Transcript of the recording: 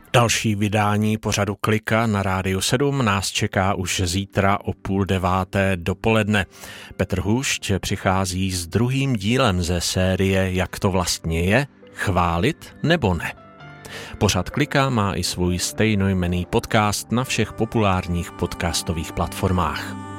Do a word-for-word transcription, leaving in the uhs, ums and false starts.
Další vydání pořadu Klika na Rádiu sedm nás čeká už zítra o půl deváté dopoledne. Petr Hůšť přichází s druhým dílem ze série Jak to vlastně je, chválit nebo ne. Pořad Klika má i svůj stejnojmenný podcast na všech populárních podcastových platformách.